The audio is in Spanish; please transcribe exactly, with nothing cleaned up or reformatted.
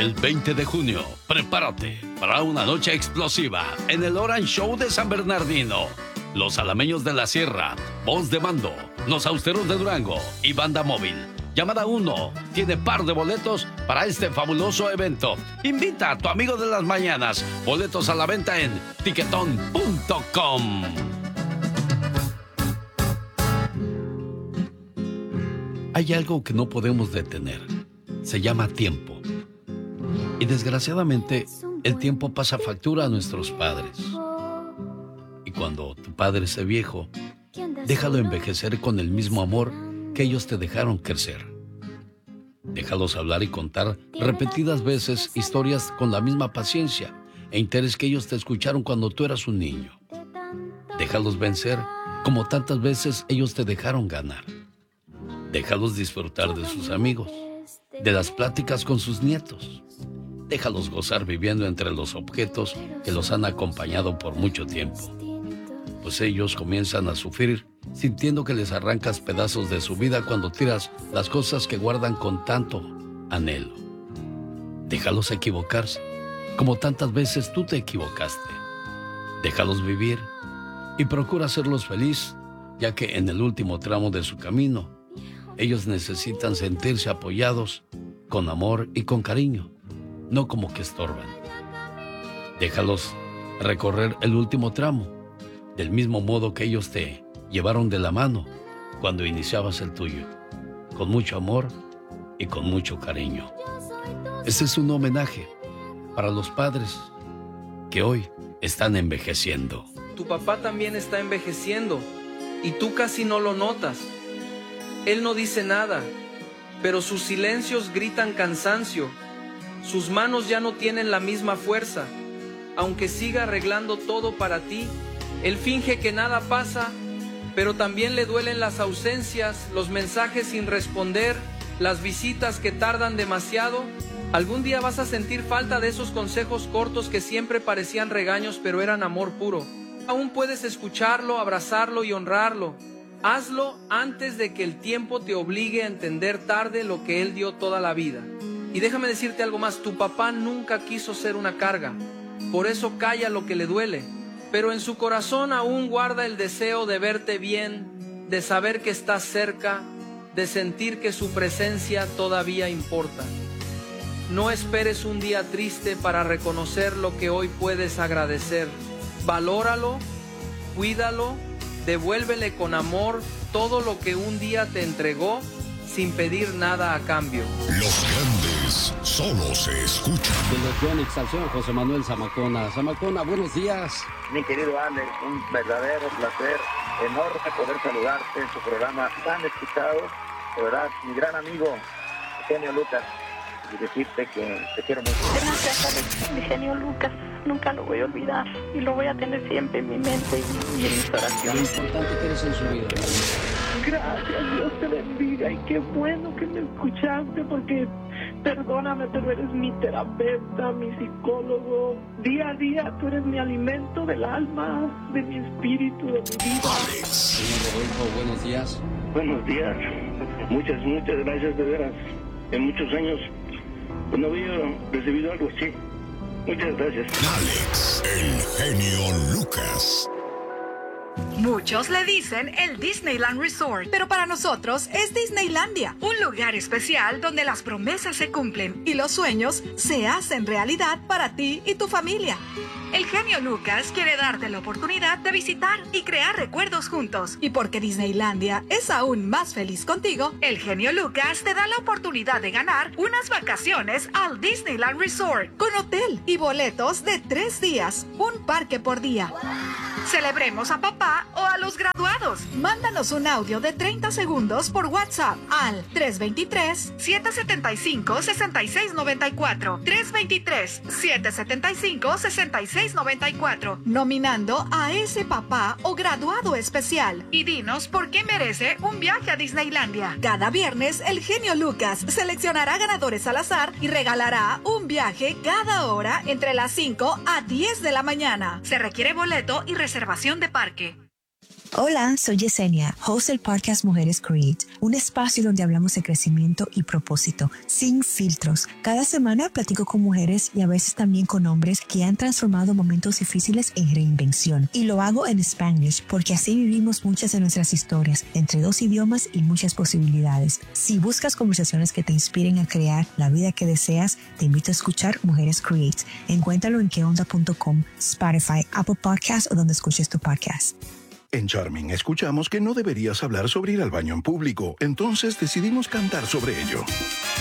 El veinte de junio, prepárate para una noche explosiva en el Orange Show de San Bernardino. Los Alameños de la Sierra, Voz de Mando, Los Austeros de Durango y Banda Móvil. Llamada uno tiene par de boletos para este fabuloso evento. Invita a tu amigo de las mañanas. Boletos a la venta en tiquetón punto com. Hay algo que no podemos detener. Se llama tiempo. Y desgraciadamente, el tiempo pasa factura a nuestros padres. Y cuando tu padre sea viejo, déjalo envejecer con el mismo amor que ellos te dejaron crecer. Déjalos hablar y contar repetidas veces historias con la misma paciencia e interés que ellos te escucharon cuando tú eras un niño. Déjalos vencer como tantas veces ellos te dejaron ganar. Déjalos disfrutar de sus amigos, de las pláticas con sus nietos. Déjalos gozar viviendo entre los objetos que los han acompañado por mucho tiempo. Pues ellos comienzan a sufrir sintiendo que les arrancas pedazos de su vida cuando tiras las cosas que guardan con tanto anhelo. Déjalos equivocarse, como tantas veces tú te equivocaste. Déjalos vivir y procura hacerlos feliz, ya que en el último tramo de su camino, ellos necesitan sentirse apoyados con amor y con cariño, no como que estorban. Déjalos recorrer el último tramo, del mismo modo que ellos te llevaron de la mano cuando iniciabas el tuyo, con mucho amor y con mucho cariño. Este es un homenaje para los padres que hoy están envejeciendo. Tu papá también está envejeciendo y tú casi no lo notas. Él no dice nada, pero sus silencios gritan cansancio. Sus manos ya no tienen la misma fuerza. Aunque siga arreglando todo para ti, él finge que nada pasa, pero también le duelen las ausencias, los mensajes sin responder, las visitas que tardan demasiado. Algún día vas a sentir falta de esos consejos cortos que siempre parecían regaños, pero eran amor puro. Aún puedes escucharlo, abrazarlo y honrarlo. Hazlo antes de que el tiempo te obligue a entender tarde lo que él dio toda la vida. Y déjame decirte algo más, tu papá nunca quiso ser una carga, por eso calla lo que le duele, pero en su corazón aún guarda el deseo de verte bien, de saber que estás cerca, de sentir que su presencia todavía importa. No esperes un día triste para reconocer lo que hoy puedes agradecer. Valóralo, cuídalo, devuélvele con amor todo lo que un día te entregó sin pedir nada a cambio. Los grandes solo se escuchan. De la Exalción, José Manuel Zamacona. Zamacona, buenos días. Mi querido Alex, un verdadero placer, enorme poder saludarte en tu programa tan escuchado. De verdad, mi gran amigo, Genio Lucas, y decirte que te quiero mucho. Gracias, Alex, mi genio Lucas. Nunca lo voy a olvidar y lo voy a tener siempre en mi mente y en mis oraciones. Lo importante que eres en su vida. Gracias, Dios te bendiga y qué bueno que me escuchaste porque perdóname, pero eres mi terapeuta, mi psicólogo. Día a día tú eres mi alimento del alma, de mi espíritu, de mi vida. Alex. Señor Rodolfo, buenos días. Buenos días. Muchas, muchas gracias de veras. En muchos años pues no había recibido algo así. Muchas gracias. Alex, el genio Lucas. Muchos le dicen el Disneyland Resort, pero para nosotros es Disneylandia, un lugar especial donde las promesas se cumplen y los sueños se hacen realidad para ti y tu familia. El genio Lucas quiere darte la oportunidad de visitar y crear recuerdos juntos. Y porque Disneylandia es aún más feliz contigo, el genio Lucas te da la oportunidad de ganar unas vacaciones al Disneyland Resort con hotel y boletos de tres días, un parque por día. Celebremos a papá o a los graduados. Mándanos un audio de treinta segundos por WhatsApp al tres dos tres, siete siete cinco, seis seis nueve cuatro. tres dos tres, siete siete cinco, seis seis nueve cuatro. Nominando a ese papá o graduado especial. Y dinos por qué merece un viaje a Disneylandia. Cada viernes, el genio Lucas seleccionará ganadores al azar y regalará un viaje cada hora entre las cinco a diez de la mañana. Se requiere boleto y reservación de parque. Hola, soy Yesenia, host del podcast Mujeres Create, un espacio donde hablamos de crecimiento y propósito, sin filtros. Cada semana platico con mujeres y a veces también con hombres que han transformado momentos difíciles en reinvención. Y lo hago en Spanglish porque así vivimos muchas de nuestras historias, entre dos idiomas y muchas posibilidades. Si buscas conversaciones que te inspiren a crear la vida que deseas, te invito a escuchar Mujeres Create. Encuéntralo en que onda punto com, Spotify, Apple Podcasts o donde escuches tu podcast. En Charming escuchamos que no deberías hablar sobre ir al baño en público, entonces decidimos cantar sobre ello.